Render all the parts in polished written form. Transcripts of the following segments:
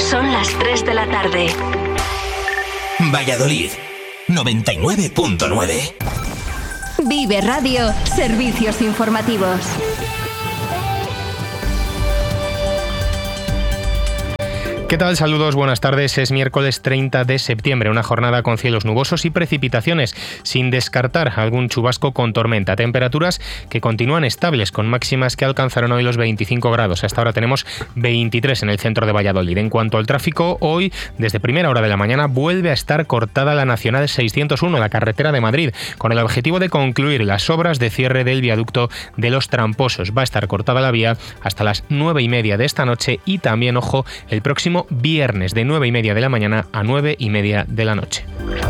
Son las 3 de la tarde. Valladolid, 99.9. Vive Radio, servicios informativos. ¿Qué tal? Saludos, buenas tardes. Es miércoles 30 de septiembre, una jornada con cielos nubosos y precipitaciones, sin descartar algún chubasco con tormenta. Temperaturas que continúan estables, con máximas que alcanzarán hoy los 25 grados. Hasta ahora tenemos 23 en el centro de Valladolid. En cuanto al tráfico, hoy, desde primera hora de la mañana, vuelve a estar cortada la Nacional 601, la carretera de Madrid, con el objetivo de concluir las obras de cierre del viaducto de Los Tramposos. Va a estar cortada la vía hasta las 9:30 de esta noche y también, ojo, el próximo viernes de 9:30 de la mañana a 9:30 de la noche.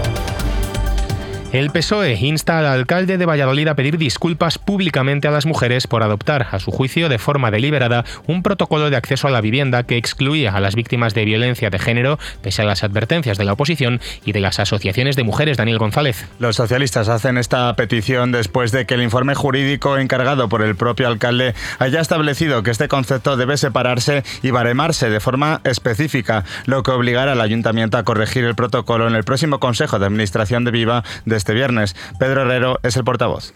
El PSOE insta al alcalde de Valladolid a pedir disculpas públicamente a las mujeres por adoptar, a su juicio, de forma deliberada, un protocolo de acceso a la vivienda que excluía a las víctimas de violencia de género, pese a las advertencias de la oposición y de las asociaciones de mujeres. Daniel González. Los socialistas hacen esta petición después de que el informe jurídico encargado por el propio alcalde haya establecido que este concepto debe separarse y baremarse de forma específica, lo que obligará al ayuntamiento a corregir el protocolo en el próximo Consejo de Administración de Viva de este viernes. Pedro Herrero es el portavoz.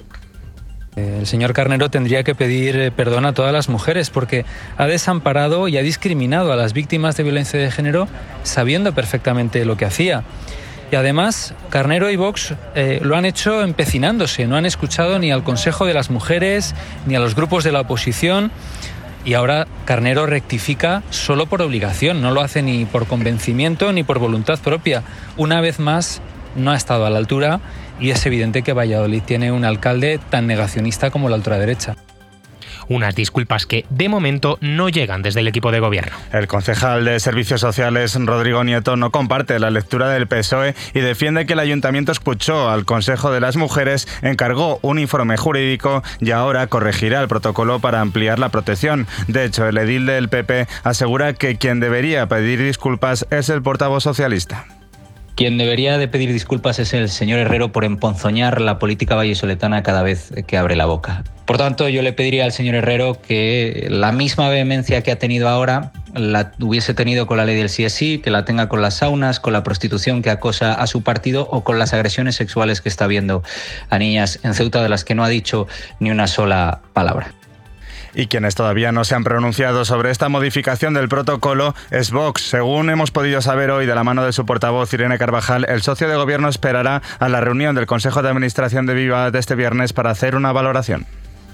El señor Carnero tendría que pedir perdón a todas las mujeres porque ha desamparado y ha discriminado a las víctimas de violencia de género sabiendo perfectamente lo que hacía. Y además, Carnero y Vox lo han hecho empecinándose, no han escuchado ni al Consejo de las Mujeres ni a los grupos de la oposición. Y ahora Carnero rectifica solo por obligación, no lo hace ni por convencimiento ni por voluntad propia. Una vez más, no ha estado a la altura y es evidente que Valladolid tiene un alcalde tan negacionista como la ultraderecha. Unas disculpas que, de momento, no llegan desde el equipo de gobierno. El concejal de Servicios Sociales, Rodrigo Nieto, no comparte la lectura del PSOE y defiende que el ayuntamiento escuchó al Consejo de las Mujeres, encargó un informe jurídico y ahora corregirá el protocolo para ampliar la protección. De hecho, el edil del PP asegura que quien debería pedir disculpas es el portavoz socialista. Quien debería de pedir disculpas es el señor Herrero por emponzoñar la política vallisoletana cada vez que abre la boca. Por tanto, yo le pediría al señor Herrero que la misma vehemencia que ha tenido ahora la hubiese tenido con la ley del sí es sí, que la tenga con las saunas, con la prostitución que acosa a su partido o con las agresiones sexuales que está viendo a niñas en Ceuta, de las que no ha dicho ni una sola palabra. Y quienes todavía no se han pronunciado sobre esta modificación del protocolo es Vox. Según hemos podido saber hoy de la mano de su portavoz Irene Carvajal, el socio de gobierno esperará a la reunión del Consejo de Administración de Viva de este viernes para hacer una valoración.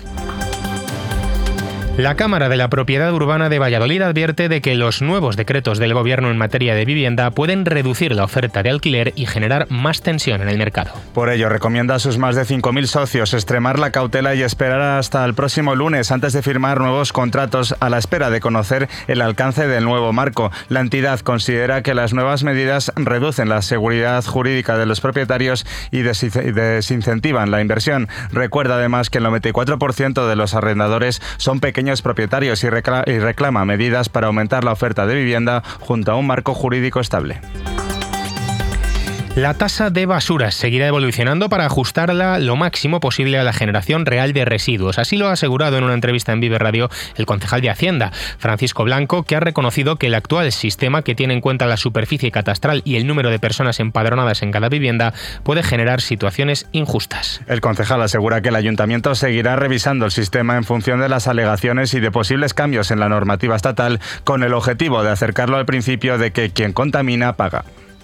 La Cámara de la Propiedad Urbana de Valladolid advierte de que los nuevos decretos del Gobierno en materia de vivienda pueden reducir la oferta de alquiler y generar más tensión en el mercado. Por ello, recomienda a sus más de 5.000 socios extremar la cautela y esperar hasta el próximo lunes antes de firmar nuevos contratos a la espera de conocer el alcance del nuevo marco. La entidad considera que las nuevas medidas reducen la seguridad jurídica de los propietarios y desincentivan la inversión. Recuerda además que el 94% de los arrendadores son pequeños propietarios y reclama medidas para aumentar la oferta de vivienda junto a un marco jurídico estable. La tasa de basuras seguirá evolucionando para ajustarla lo máximo posible a la generación real de residuos. Así lo ha asegurado en una entrevista en Vive Radio el concejal de Hacienda, Francisco Blanco, que ha reconocido que el actual sistema, que tiene en cuenta la superficie catastral y el número de personas empadronadas en cada vivienda, puede generar situaciones injustas. El concejal asegura que el ayuntamiento seguirá revisando el sistema en función de las alegaciones y de posibles cambios en la normativa estatal, con el objetivo de acercarlo al principio de que quien contamina paga.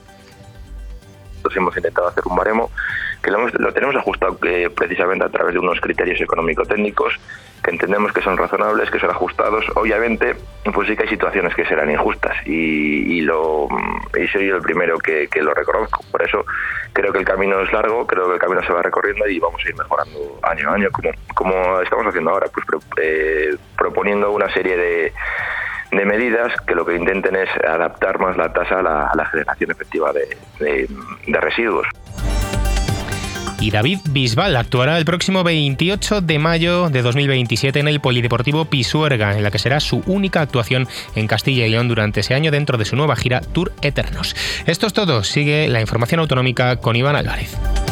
Hemos intentado hacer un baremo que lo tenemos ajustado precisamente a través de unos criterios económico-técnicos que entendemos que son razonables, que son ajustados. Obviamente, pues sí que hay situaciones que serán injustas y soy yo el primero que lo reconozco. Por eso creo que el camino es largo, creo que el camino se va recorriendo y vamos a ir mejorando año a año, como estamos haciendo ahora, pues proponiendo una serie de medidas que lo que intenten es adaptar más la tasa a la generación efectiva de residuos. Y David Bisbal actuará el próximo 28 de mayo de 2027 en el Polideportivo Pisuerga, en la que será su única actuación en Castilla y León durante ese año dentro de su nueva gira Tour Eternos. Esto es todo. Sigue la información autonómica con Iván Álvarez.